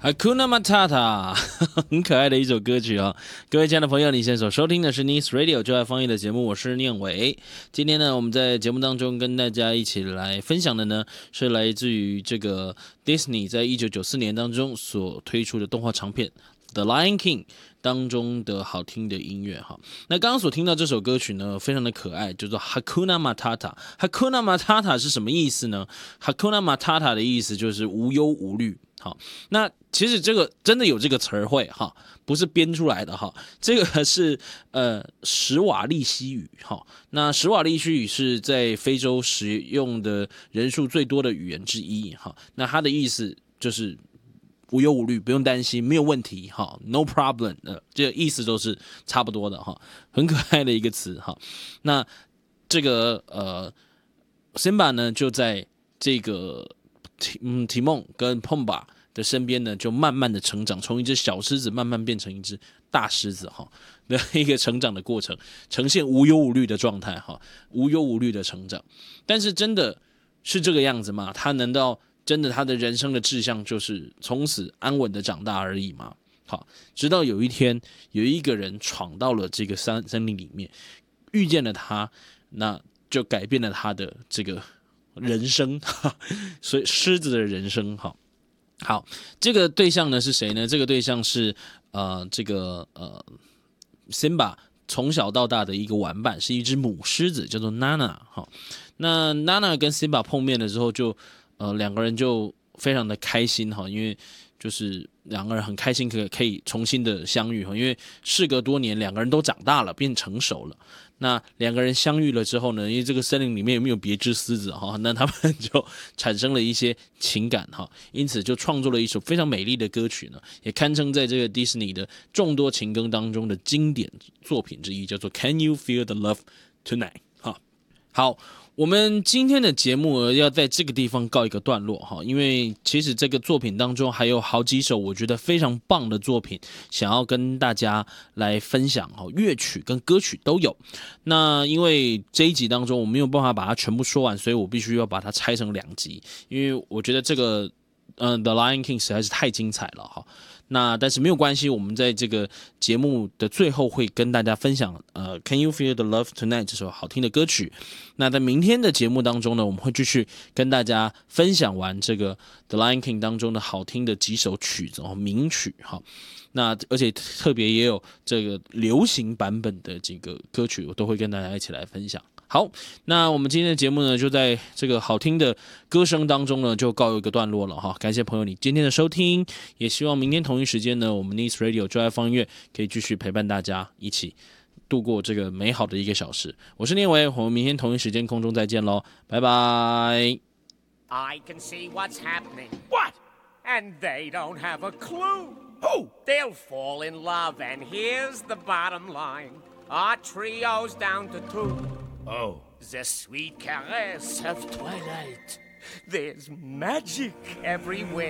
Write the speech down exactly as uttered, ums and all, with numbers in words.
Hakuna Matata 很可爱的一首歌曲哦。各位亲爱的朋友，你现在所收听的是 Nice Radio 就爱方言的节目，我是念伟。今天呢，我们在节目当中跟大家一起来分享的呢，是来自于这个 Disney 在一九九四年当中所推出的动画长片 The Lion King 当中的好听的音乐哈。那刚刚所听到这首歌曲呢，非常的可爱，叫做 Hakuna Matata。Hakuna Matata 是什么意思呢？ Hakuna Matata 的意思就是无忧无虑。好，那其实这个真的有这个词儿汇哈，不是编出来的哈。这个是呃史瓦利西语哈。那史瓦利西语是在非洲使用的人数最多的语言之一哈。那它的意思就是无忧无虑，不用担心，没有问题哈 ，no problem 呃，这个意思都是差不多的哈，很可爱的一个词哈。那这个呃 ，Simba 呢就在这个。嗯，提梦跟碰把的身边呢，就慢慢的成长，从一只小狮子慢慢变成一只大狮子哈的一个成长的过程，呈现无忧无虑的状态哈，无忧无虑的成长。但是真的是这个样子吗？他难道真的他的人生的志向就是从此安稳的长大而已吗？好，直到有一天有一个人闯到了这个森森林里面，遇见了他，那就改变了他的这个。人生，所以狮子的人生，哈，好，这个对象呢是谁呢？这个对象是呃，这个呃 ，Simba 从小到大的一个玩伴，是一只母狮子，叫做 Nana， 哈。那 Nana 跟 Simba 碰面了之后就，就呃两个人就非常的开心哈，因为就是两个人很开心可可以重新的相遇哈，因为事隔多年，两个人都长大了，变成熟了。那两个人相遇了之后呢，因为这个森林里面有没有别只狮子哈，那他们就产生了一些情感哈，因此就创作了一首非常美丽的歌曲呢，也堪称在这个迪士尼的众多情歌当中的经典作品之一，叫做 Can You Feel the Love Tonight 哈。好，我们今天的节目要在这个地方告一个段落哈，因为其实这个作品当中还有好几首我觉得非常棒的作品，想要跟大家来分享哈，乐曲跟歌曲都有。那因为这一集当中我没有办法把它全部说完，所以我必须要把它拆成两集，因为我觉得这个嗯、呃、The Lion King 实在是太精彩了哈。那但是没有关系，我们在这个节目的最后会跟大家分享呃 Can You Feel the Love Tonight 这首好听的歌曲。那在明天的节目当中呢，我们会继续跟大家分享完这个 The Lion King 当中的好听的几首曲子哦，名曲哈。那而且特别也有这个流行版本的这个歌曲，我都会跟大家一起来分享。好，那我们今天的节目呢，就在这个好听的歌声当中呢，就告一个段落了哈。感谢朋友你今天的收听，也希望明天同一时间呢，我们 Nice Radio 就爱放音乐可以继续陪伴大家一起度过这个美好的一个小时。我是念维，我们明天同一时间空中再见喽，拜拜。 I can see what's happening. What? And they don't have a clue. Who? They'll fall in love, and here's the bottom line. Our trio's down to two. Oh. The sweet caress of twilight. There's magic everywhere.